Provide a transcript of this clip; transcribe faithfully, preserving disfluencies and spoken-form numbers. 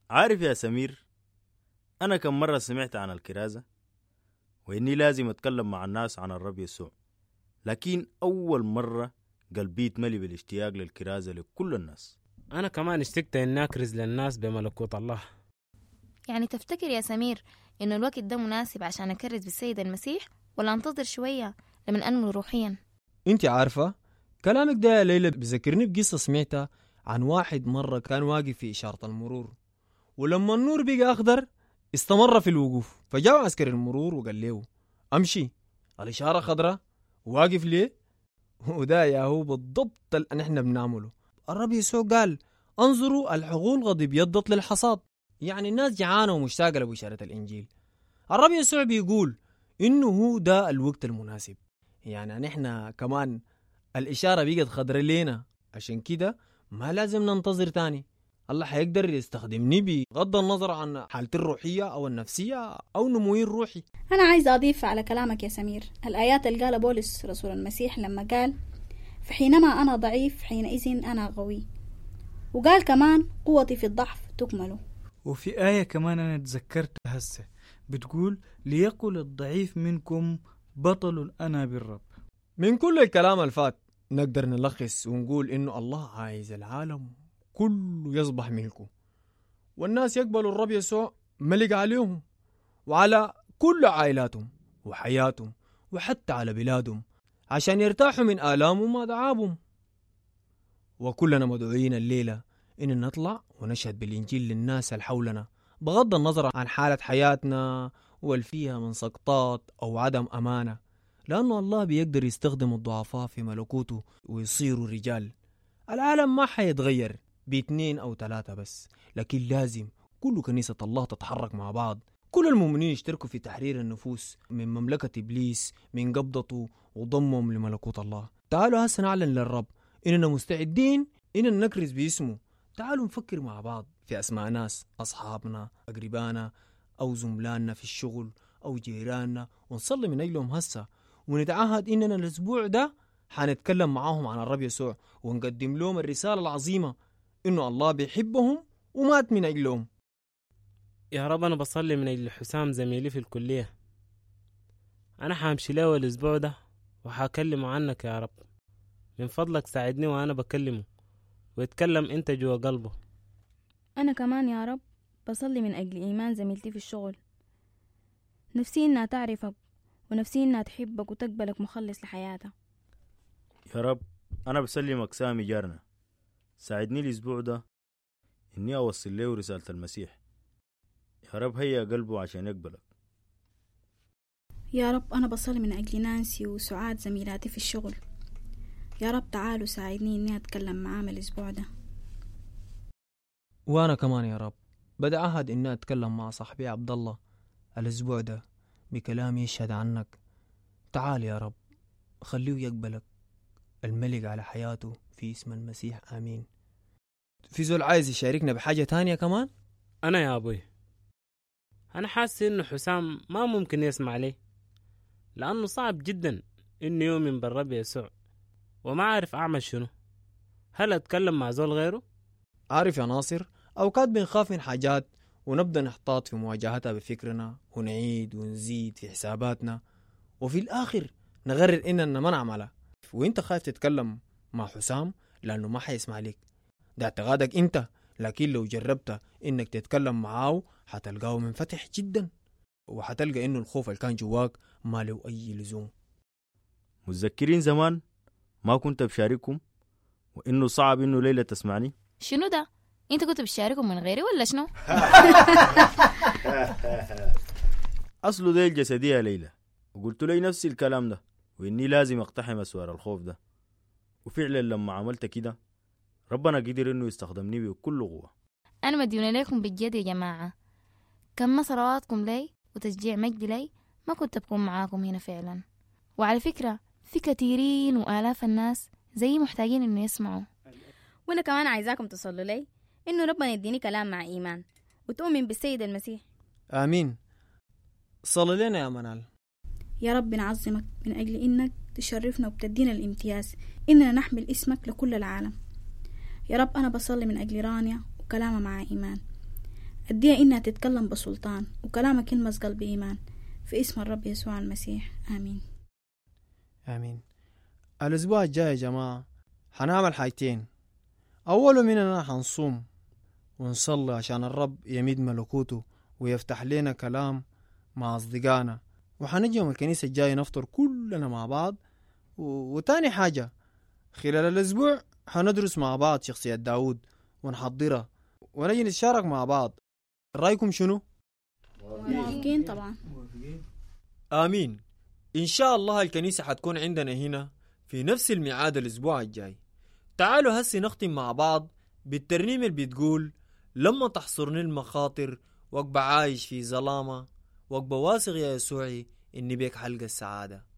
عارف يا سمير، أنا كم مرة سمعت عن الكرازة وإني لازم أتكلم مع الناس عن الرب يسوع، لكن أول مرة قلبي يتملي بالاشتياق للكرازة لكل الناس. أنا كمان اشتقت إني أكرز للناس بملكوت الله. يعني تفتكر يا سمير إنه الوقت ده مناسب عشان أكرز بالسيد المسيح، ولا أنتظر شوية لمن أنمو روحيا؟ انت عارفة كلامك ده يا ليلى بذكرني بقصة سمعتها عن واحد مرة كان واقف في إشارة المرور، ولما النور بقى أخضر استمر في الوقوف، فجاء عسكري المرور وقال له أمشي، الإشارة خضراء واقف ليه؟ وده يا هو بالضبط اللي نحن بنعمله. الرب يسوع قال انظروا الحقول قد ابيضت للحصاد، يعني الناس جعانة ومشتاقة لبشارة الإنجيل. الرب يسوع بيقول إنه هو ده الوقت المناسب، يعني نحن كمان الإشارة بقت خضراء لينا، عشان كده ما لازم ننتظر تاني. الله حيقدر يستخدمني بغض النظر عن حالتي الروحية أو النفسية أو نموي الروحي. أنا عايز أضيف على كلامك يا سمير الآيات اللي قال بولس رسول المسيح لما قال فحينما أنا ضعيف حينئذ أنا قوي، وقال كمان قوتي في الضعف تكمل. وفي آية كمان أنا تذكرت هسه بتقول ليقل الضعيف منكم بطل أنا بالرب. من كل الكلام الفات نقدر نلخص ونقول إنه الله عايز العالم كله يصبح ملكه، والناس يقبلوا الرب يسوع ملك عليهم وعلى كل عائلاتهم وحياتهم وحتى على بلادهم، عشان يرتاحوا من آلامهم وأتعابهم. وكلنا مدعوين الليلة إن نطلع ونشهد بالإنجيل للناس اللي حولنا بغض النظر عن حالة حياتنا والفيها من سقطات أو عدم أمانة، لأنه الله بيقدر يستخدم الضعفاء في ملكوته ويصيروا رجال. العالم ما حيتغير باثنين أو ثلاثة بس، لكن لازم كل كنيسة الله تتحرك مع بعض، كل المؤمنين يشتركوا في تحرير النفوس من مملكة إبليس من قبضته وضمهم لملكوت الله. تعالوا هسه نعلن للرب إننا مستعدين إننا نكرز باسمه. تعالوا نفكر مع بعض في أسماء ناس أصحابنا أقربانا أو زملائنا في الشغل أو جيراننا ونصلي من أجلهم هسه، ونتعهد إننا الأسبوع ده حنتكلم معاهم عن الرب يسوع ونقدم لهم الرسالة العظيمة إنه الله بيحبهم ومات من أجلهم. يا رب أنا بصلي من أجل حسام زميلي في الكلية، أنا حامشي له الأسبوع ده وحاكلمه عنك يا رب، من فضلك ساعدني وأنا بكلمه ويتكلم أنت جوا قلبه. أنا كمان يا رب بصلي من أجل إيمان زميلتي في الشغل، نفسي إنها تعرفك ونفسي إنها تحبك وتقبلك مخلص لحياتها. يا رب أنا بسلمك سامي جارنا، ساعدني الأسبوع ده إني أوصل له رسالة المسيح. يا رب هيا قلبه عشان يقبلك. يا رب أنا بصلي من أجل نانسي وسعاد زميلاتي في الشغل، يا رب تعالوا ساعدني إني أتكلم معاهم الأسبوع ده. وأنا كمان يا رب بدي أعهد إني أتكلم مع صاحبي عبد الله الأسبوع ده بكلام يشهد عنك. تعال يا رب خليه يقبلك الملك على حياته في اسم المسيح آمين. في زول عايز يشاركنا بحاجة تانية كمان؟ أنا يا أبوي أنا حاسس إنه حسام ما ممكن يسمع لي، لأنه صعب جدا إنه يؤمن بالرب يسوع وما عارف أعمل شنو. هل أتكلم مع زول غيره؟ عارف يا ناصر، أوقات بنخاف من حاجات ونبدأ نحتاط في مواجهتها بفكرنا ونعيد ونزيد في حساباتنا، وفي الآخر نغرر إننا ما نعملها. وإنت خايف تتكلم مع حسام لأنه ما حيسمع لك، ده اعتقادك إنت، لكن لو جربت إنك تتكلم معاه حتلقاه منفتح جدا، وحتلقى إنه الخوف اللي كان جواك ما له أي لزوم. متذكرين زمان ما كنت بشارككم وإنه صعب إنه ليلى تسمعني؟ شنو ده؟ انت كنت بتشاركهم من غيري ولا شنو؟ أصله دي الجسدية يا ليلى، وقلت لي نفس الكلام ده وإني لازم أقتحم أسوار الخوف ده، وفعلا لما عملت كده ربنا قدر إنه يستخدمني بكل قوة. أنا مديونة لكم بجد يا جماعة، كم صلواتكم لي وتشجيع مجدي لي ما كنت بكون معاكم هنا فعلا. وعلى فكرة في كثيرين وآلاف الناس زي محتاجين إنه يسمعوا. وأنا كمان عايزاكم تصلوا لي إنه ربنا يديني كلام مع إيمان وتؤمن بالسيد المسيح. آمين. صلي لنا يا منال. يا رب نعظمك من أجل إنك تشرفنا وبتدينا الامتياز إننا نحمل اسمك لكل العالم. يا رب أنا بصلي من أجل رانيا وكلامها مع إيمان، اديها إنها تتكلم بسلطان وكلامك يلمس قلب إيمان، في اسم الرب يسوع المسيح، آمين. آمين. الأسبوع الجاي يا جماعة حنعمل حاجتين. أول مننا حنصوم ونصلي عشان الرب يمد ملكوته ويفتح لنا كلام مع أصدقائنا، وحنجي يوم الكنيسة الجاي نفطر كلنا مع بعض. و... وتاني حاجة خلال الأسبوع حندرس مع بعض شخصية داود ونحضرها ونجي نتشارك مع بعض. رأيكم شنو؟ موافقين طبعا. آمين. إن شاء الله الكنيسة حتكون عندنا هنا في نفس الميعاد الأسبوع الجاي. تعالوا هسي نختم مع بعض بالترنيمة اللي بتقول: لما تحصرني المخاطر وأبقى عايش في ظلامة، وأبقى واثق يا يسوعي إني بيك حلقة السعادة.